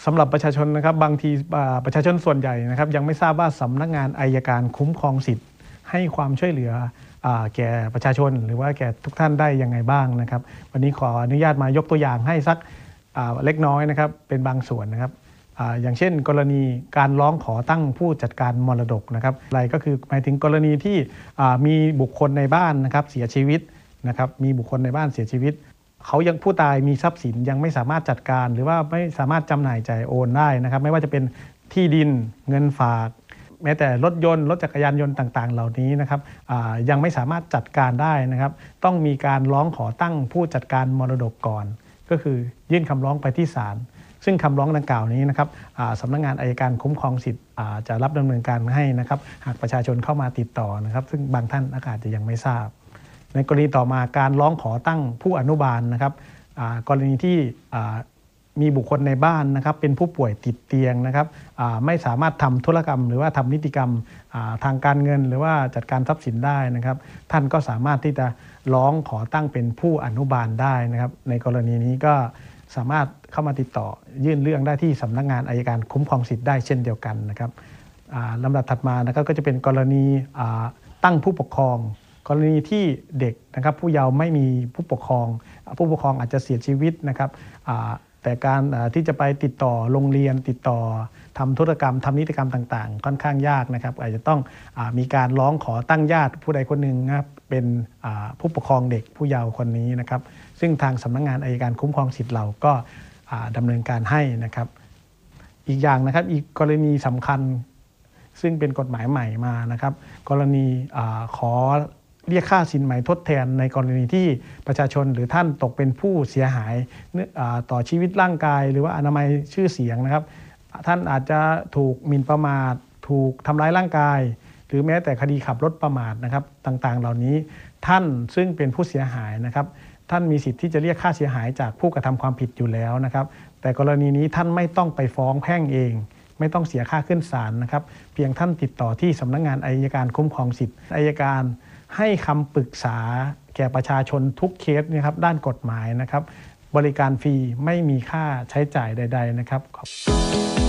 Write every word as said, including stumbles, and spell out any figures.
สำหรับประชาชนนะครับบางทีประชาชนส่วนใหญ่นะครับยังไม่ทราบว่าสำนักงานอัยการคุ้มครองสิทธิ์ให้ความช่วยเหลือแก่ประชาชนหรือว่าแก่ทุกท่านได้ยังไงบ้างนะครับวันนี้ขออนุญาตมายกตัวอย่างให้สักเล็กน้อยนะครับเป็นบางส่วนนะครับอย่างเช่นกรณีการร้องขอตั้งผู้จัดการมรดกนะครับอะไรก็คือหมายถึงกรณีที่มีบุคคลในบ้านนะครับเสียชีวิตนะครับมีบุคคลในบ้านเสียชีวิตเขายังผู้ตายมีทรัพย์สินยังไม่สามารถจัดการหรือว่าไม่สามารถจำหน่ายจ่ายโอนได้นะครับไม่ว่าจะเป็นที่ดินเงินฝากแม้แต่รถยนต์รถจักรยานยนต์ต่างๆเหล่านี้นะครับยังไม่สามารถจัดการได้นะครับต้องมีการร้องขอตั้งผู้จัดการมรดกก่อนก็คือยื่นคำร้องไปที่ศาลซึ่งคำร้องดังกล่าวนี้นะครับสำนักงานอัยการคุ้มครองสิทธิ์จะรับดำเนินการให้นะครับหากประชาชนเข้ามาติดต่อนะครับซึ่งบางท่านอาจจะยังไม่ทราบในกรณีต่อมาการร้องขอตั้งผู้อนุบาลนะครับกรณีที่มีบุคคลในบ้านนะครับเป็นผู้ป่วยติดเตียงนะครับไม่สามารถทำธุรกรรมหรือว่าทำนิติกรรมทางการเงินหรือว่าจัดการทรัพย์สินได้นะครับท่านก็สามารถที่จะร้องขอตั้งเป็นผู้อนุบาลได้นะครับในกรณีนี้ก็สามารถเข้ามาติดต่อยื่นเรื่องได้ที่สำนักงานอัยการคุ้มครองสิทธิ์ได้เช่นเดียวกันนะครับลำดับถัดมานะครับก็จะเป็นกรณีตั้งผู้ปกครองกรณีที่เด็กนะครับผู้เยาว์ไม่มีผู้ปกครองผู้ปกครองอาจจะเสียชีวิตนะครับแต่การที่จะไปติดต่อโรงเรียนติดต่อทำธุรกรรมทำนิติกรรมต่างๆค่อนข้างยากนะครับอาจจะต้องมีการร้องขอตั้งญาติผู้ใดคนหนึ่งนะครับเป็นผู้ปกครองเด็กผู้เยาว์คนนี้นะครับซึ่งทางสำนักงานอัยการคุ้มครองสิทธิ์เราก็ดำเนินการให้นะครับอีกอย่างนะครับอีกกรณีสำคัญซึ่งเป็นกฎหมายใหม่มานะครับกรณีขอเรียกค่าสินไหมทดแทนในกรณีที่ประชาชนหรือท่านตกเป็นผู้เสียหายต่อชีวิตร่างกายหรือว่าอนามัยชื่อเสียงนะครับท่านอาจจะถูกหมิ่นประมาทถูกทำร้ายร่างกายหรือแม้แต่คดีขับรถประมาทนะครับต่างๆเหล่านี้ท่านซึ่งเป็นผู้เสียหายนะครับท่านมีสิทธิ์ที่จะเรียกค่าเสียหายจากผู้กระทำความผิดอยู่แล้วนะครับแต่กรณีนี้ท่านไม่ต้องไปฟ้องแพ่งเองไม่ต้องเสียค่าขึ้นศาลนะครับเพียงท่านติดต่อที่สำนักงานอัยการคุ้มครองสิทธิ์อัยการให้คำปรึกษาแก่ประชาชนทุกเคสนะครับด้านกฎหมายนะครับบริการฟรีไม่มีค่าใช้จ่ายใดๆนะครับ